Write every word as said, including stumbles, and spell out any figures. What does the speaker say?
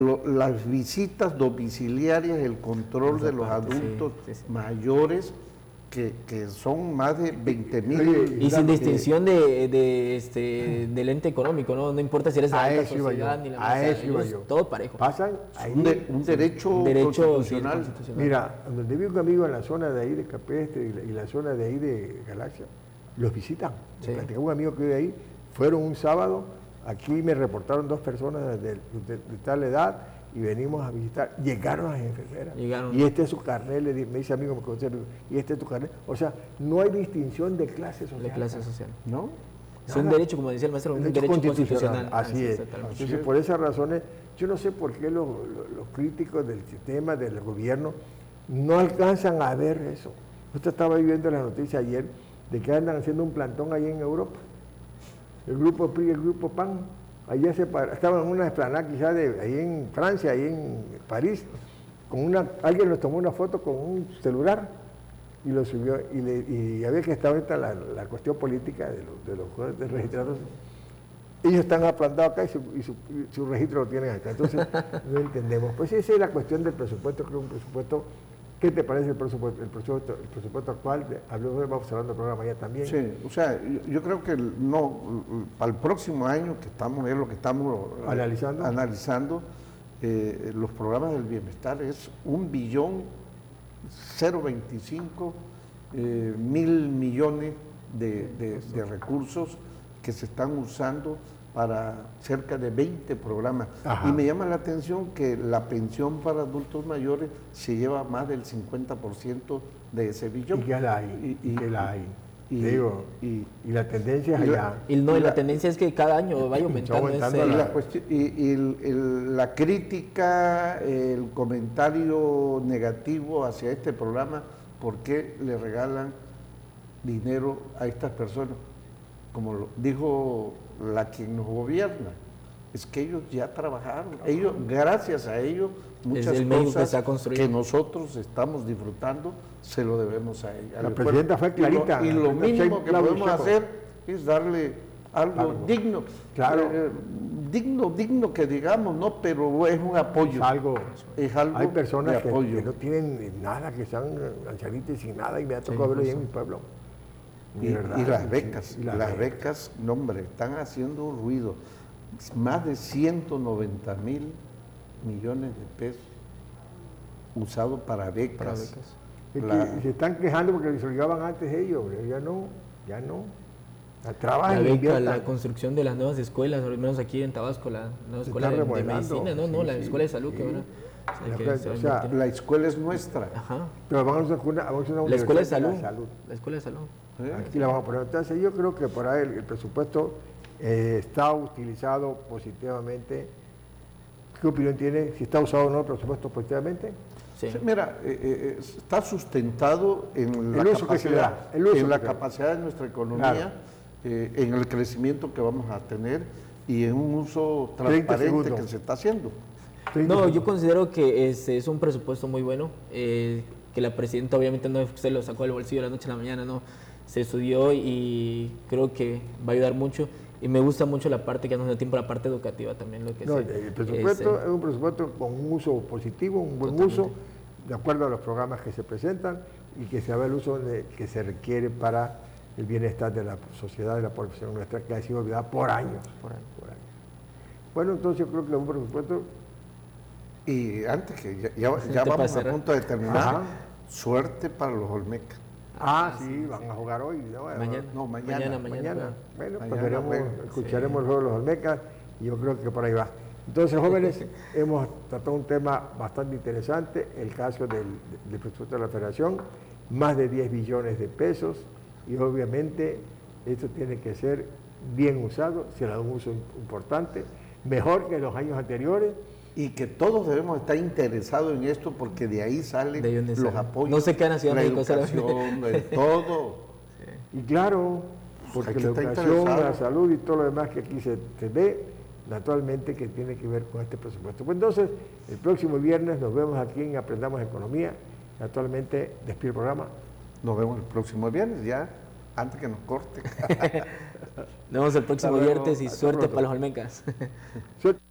lo, las visitas domiciliarias, el control Esa de los parte, adultos sí, sí, sí. mayores, que, que son más de veinte mil. Y sin distinción de, de este, del ente económico, ¿no? No importa si eres de la alta sociedad ni la a mesa, eso iba yo. Todo parejo. Pasan ahí, un, de, un derecho, un derecho constitucional. Sí, constitucional. Mira, donde vive un amigo en la zona de ahí de Capestre y la, y la zona de ahí de Galaxia, los visitan. Sí. Tengo un amigo que vive ahí, fueron un sábado, aquí me reportaron dos personas de, de, de, de tal edad y venimos a visitar, llegaron las enfermeras. Llegaron. Y este es su carnet, le, me dice amigo, me conoce, y este es tu carnet. O sea, no hay distinción de clase social. De clase social. ¿No? Es un derecho, como decía el maestro, un derecho, derecho constitucional. constitucional. Así es. Entonces, Así es. Por esas razones, yo no sé por qué los, los, los críticos del sistema, del gobierno, no alcanzan a ver eso. Usted estaba viendo las noticias ayer de que andan haciendo un plantón ahí en Europa. El grupo P R I y el grupo P A N. Allá se para, estaban en una explanada quizás de ahí en Francia, ahí en París, con una, alguien nos tomó una foto con un celular y lo subió, y, le, y había que estar ahorita la, la cuestión política de los, de los jueces registrados. Ellos están aplantados acá y, su, y, su, y su registro lo tienen acá, entonces no entendemos. Pues esa es la cuestión del presupuesto, creo que un presupuesto. ¿Qué te parece el presupuesto, el presupuesto, el presupuesto actual? Hablamos, vamos hablando del programa ya también. Sí, o sea, yo, yo creo que no, para el próximo año que estamos, es lo que estamos analizando, analizando eh, los programas del bienestar es un billón cero veinticinco eh, mil millones de, de, de recursos que se están usando para cerca de veinte programas. Ajá. Y me llama la atención que la pensión para adultos mayores se lleva más del cincuenta por ciento de ese billón. ¿Y qué la hay? ¿Y, y qué la hay? Y, Digo, y, y la tendencia es allá. Y, no, y la, la tendencia es que cada año vaya aumentando. aumentando ese, la, y, la cuestión, y, y el, el, la crítica, el comentario negativo hacia este programa, ¿por qué le regalan dinero a estas personas? Como lo dijo la quien nos gobierna, es que ellos ya trabajaron, ellos, gracias a ellos, muchas cosas que, que nosotros estamos disfrutando, se lo debemos a ella. La presidenta fue clarita. Y lo, y lo mínimo que podemos hacer es darle algo claro. digno, claro. Eh, digno, digno que digamos, no, pero es un apoyo. Es algo, es algo hay personas de apoyo. Que, que no tienen nada, que están ancianitas y sin nada, y me ha tocado sí, verlo ahí en mi pueblo. Y, y las becas, y las, las becas, becas, no hombre, están haciendo ruido. Más de ciento noventa mil millones de pesos usados para becas. Para becas. Es la, que se están quejando porque les obligaban antes ellos, ya no, ya no. La, trabajan, la beca, la construcción de las nuevas escuelas, al menos aquí en Tabasco, la nueva escuela de, de medicina, no, sí, no, la sí, escuela de salud sí. que van a... La, que, o sea, la escuela es nuestra. Ajá. Pero vamos a una, vamos a una la escuela de salud. La, salud. la escuela de salud. Aquí la vamos a poner. Entonces yo creo que por ahí el, el presupuesto eh, está utilizado positivamente. ¿Qué opinión tiene? ¿Si está usado o no el presupuesto positivamente? Sí. Sí, mira, eh, eh, está sustentado en la, el uso capacidad, que el uso en la que capacidad de nuestra economía, claro. eh, en el crecimiento que vamos a tener y en un uso transparente que se está haciendo. No, yo considero que es, es un presupuesto muy bueno, eh, que la presidenta obviamente no se lo sacó del bolsillo de la noche a la mañana, no, se estudió y creo que va a ayudar mucho. Y me gusta mucho la parte que nos da tiempo, la parte educativa también. Lo que no, se, el presupuesto es, es un presupuesto con un uso positivo, un buen totalmente. uso, de acuerdo a los programas que se presentan y que se haga el uso de, que se requiere para el bienestar de la sociedad, de la población nuestra, que ha sido olvidada por años. Por años, por años. Bueno, entonces yo creo que es un presupuesto. Y antes que ya, ya, ya vamos a punto de terminar, ajá. Suerte para los Olmecas. Ah, sí, van a jugar hoy. ¿no? Mañana. No, mañana. Mañana, mañana. mañana. Bueno, mañana, pues veremos, bueno, escucharemos sí. el juego de los Olmecas y yo creo que por ahí va. Entonces, jóvenes, hemos tratado un tema bastante interesante, el caso del, del presupuesto de la Federación, más de diez billones de pesos y obviamente esto tiene que ser bien usado, será un uso importante, mejor que los años anteriores. Y que todos debemos estar interesados en esto porque de ahí salen de los sale. apoyos, no se quedan haciendo la educación, el todo. Sí. Y claro, porque la educación, la salud y todo lo demás que aquí se, se ve, naturalmente que tiene que ver con este presupuesto. Pues entonces, el próximo viernes nos vemos aquí en Aprendamos Economía. Actualmente despido el programa. Nos vemos el próximo viernes, ya, antes que nos corte. Nos vemos el próximo viernes y suerte para los Olmecas. Suerte.